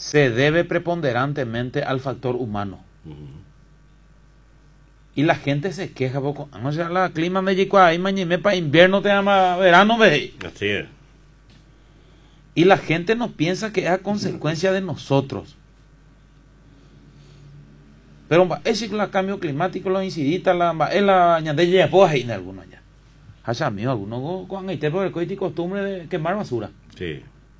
se debe preponderantemente al factor humano. Y la gente se queja poco. O sea, la clima me llegó ahí, mañana para invierno te llama verano, ve. Así es. Y la gente no piensa que es a consecuencia de nosotros. Pero es que el cambio climático lo incidita es la ñande ya puedo ir en algunos ya. Haya mío algunos con este por el coiti costumbre de quemar basura. Sí.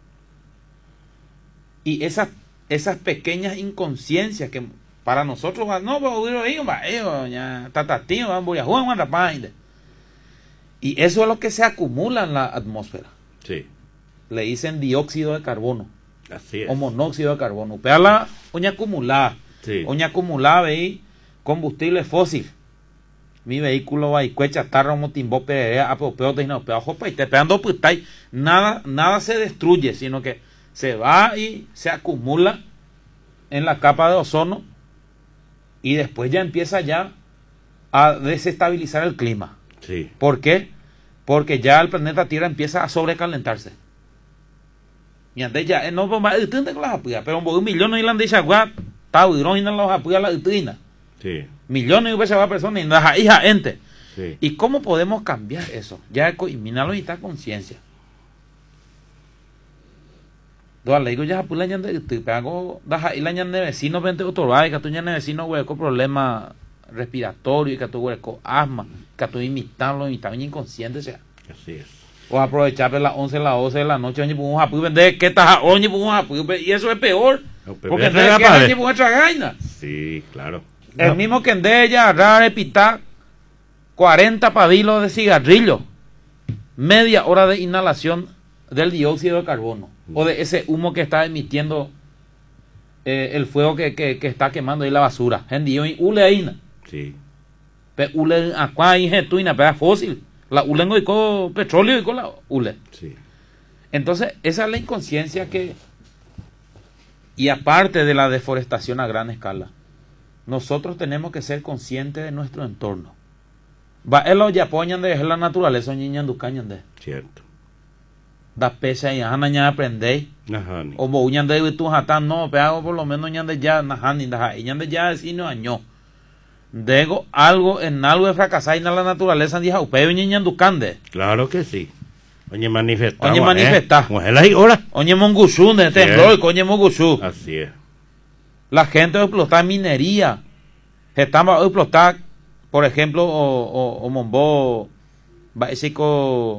Y esas pequeñas inconsciencias que para nosotros no va a ir ya tatatío van a jugar y eso es lo que se acumula en la atmósfera. Sí. Le dicen dióxido de carbono. Así es. O monóxido de carbono. Pero la oña acumulada. Sí. Oña acumulada veí combustible fósil. Mi vehículo va y cuecha tarra motimbo perea apopeo de no peo jopa y te pegando putai. Nada se destruye, sino que se va y se acumula en la capa de ozono y después ya empieza ya a desestabilizar el clima. Sí. ¿Por qué? Porque ya el planeta Tierra empieza a sobrecalentarse. Y antes ya no va a con las apuras, pero un millón de irlandeses agua está hidrógeno en los apuras la utrina. Sí. Millones de personas y las hija ente. Sí. ¿Y cómo podemos cambiar eso? Ya eliminarlo y esta conciencia. Doa le digo ya pula ñande te pago da y la ñande vecino vente otro vai que tu ñande vecino hueco problema respiratorio y que tu hueco asma, que tu imitarlo inconsciente sea. Así es. O aprovechar de las 11 a las 12 de la noche oñe pum a vender que está oñe pum a y eso es peor. Porque no es que oñe pum otra gaina. Sí, claro. El mismo que ande ella agarrar pitar 40 padilos de cigarrillo, media hora de inhalación del dióxido de carbono o de ese humo que está emitiendo el fuego que está quemando ahí la basura. Sí. Pe ule aqua y getuina pe fósil. La ulengo y con petróleo y con la ule. Sí. Entonces, esa es la inconsciencia que, y aparte de la deforestación a gran escala, nosotros tenemos que ser conscientes de nuestro entorno. Va el ya poñan de la naturaleza ñiñan ducañan de. Cierto. Da pesa y ajá ña aprendéis. Ajá. O boñan de tu jatan no, pero por lo menos ñan de ya najani da ñan de ya sino año. Dego algo en algo de fracasar en la naturaleza dije upeo ñiñan ducande. Claro que sí. Oye manifestar. Oye manifestar. Mujer ahí ahora. Oye mongusú de temblor, coñe mongusú. Así es. La gente va a explotar minería. Estamos a explotar, por ejemplo, o mombo básico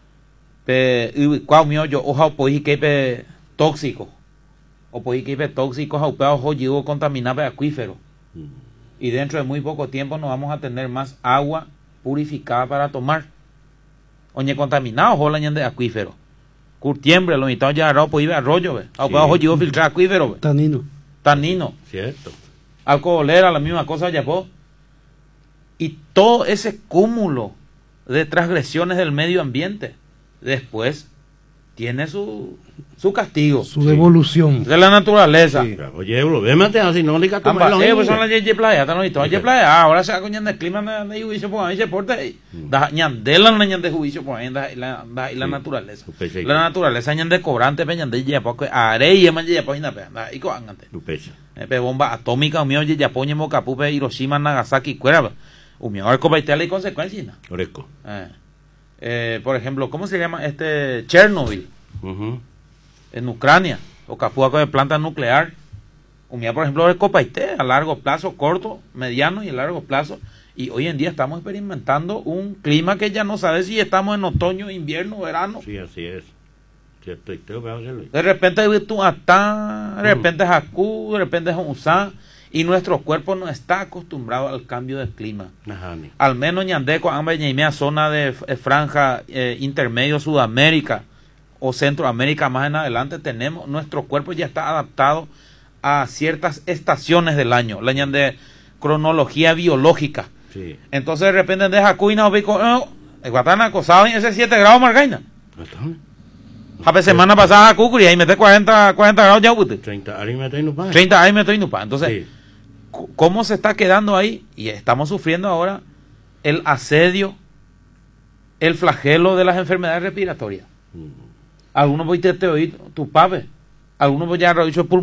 cuau mío yo oja pues que pe tóxico. O pues que pe tóxico jaupeo jodido contaminar pe acuífero. Y dentro de muy poco tiempo nos vamos a tener más agua purificada para tomar. Oye contaminado jola de acuífero. Curtiembre lo mitad ya arroz pues arroyo ve. Jaupeo jodido filtrar acuífero. Tanino. Cierto. Alcoholera, la misma cosa ya po. Y todo ese cúmulo de transgresiones del medio ambiente después tiene su castigo, su devolución de la naturaleza. Sí. Oye, volvemos a si no le cato pues son las ye playa, están los ye playa. Ahora se hago ñan de clima de juicio por ahí se porta ahí. Da ñan de la ñan de juicio por ahí la naturaleza. La naturaleza ñan de cobrante pe ñan de ye porque areye man ye po ina pe y co angante. Pe bomba atómica mío ye Japón mo capupe Hiroshima Nagasaki cuera. Umio arco baitela y consecuencias. Oreco. Por ejemplo, ¿cómo se llama Chernobyl? En Ucrania, o capuaco de planta nuclear. Umia, por ejemplo, el copaité a largo plazo, corto, mediano y a largo plazo. Y hoy en día estamos experimentando un clima que ya no sabe si estamos en otoño, invierno, verano. Sí, así es. Cierto, de repente de repente Jakú, de repente Jonsá. Y nuestro cuerpo no está acostumbrado al cambio del clima. Al menos ñandeco, ambas zona de franja intermedio Sudamérica o Centroamérica más en adelante tenemos, nuestro cuerpo ya está adaptado a ciertas estaciones del año, la ñande cronología biológica. Sí. Entonces de repente deja cuina o bico, guatán acosado en ese 7 grados margaina. A semana pasada a Cucuri ahí mete 40 grados ya 30 ahí me estoy nupa. 30 ahí me estoy nupa. Entonces, sí. ¿Cómo se está quedando ahí? Y estamos sufriendo ahora el asedio, el flagelo de las enfermedades respiratorias. Algunos voy te oír tu pape, algunos voy ya